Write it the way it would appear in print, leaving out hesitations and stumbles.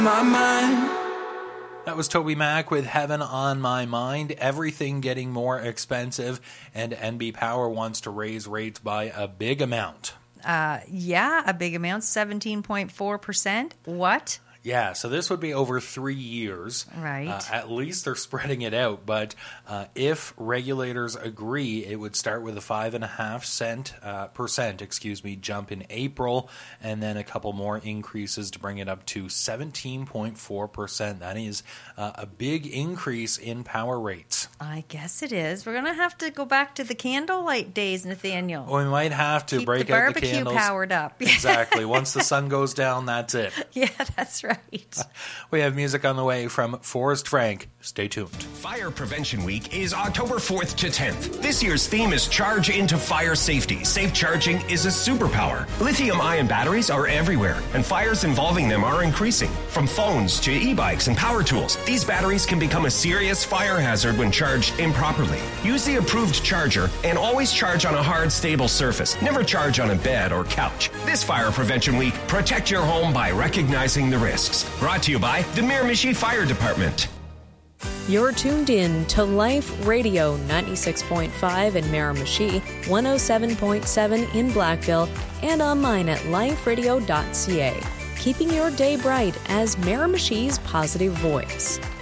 My mind. That was Toby Mac with Heaven on My Mind. Everything getting more expensive, and NB Power wants to raise rates by a big amount. Yeah, a big amount, 17.4%. What? Yeah, so this would be over 3 years. Right. At least they're spreading it out. But if regulators agree, it would start with a 5.5% jump in April, and then a couple more increases to bring it up to 17.4%. That is a big increase in power rates. I guess it is. We're going to have to go back to the candlelight days, Nathaniel. We might have to Keep break the out the candles. barbecue powered up. Exactly. Once the sun goes down, that's it. Yeah, that's right. We have music on the way from Forrest Frank. Stay tuned. Fire Prevention Week is October 4th to 10th. This year's theme is Charge into Fire Safety. Safe charging is a superpower. Lithium-ion batteries are everywhere, and fires involving them are increasing. From phones to e-bikes and power tools, these batteries can become a serious fire hazard when charged improperly. Use the approved charger and always charge on a hard, stable surface. Never charge on a bed or couch. This Fire Prevention Week, protect your home by recognizing the risks. Brought to you by the Miramichi Fire Department. You're tuned in to Life Radio 96.5 in Miramichi, 107.7 in Blackville, and online at liferadio.ca. Keeping your day bright as Miramichi's positive voice.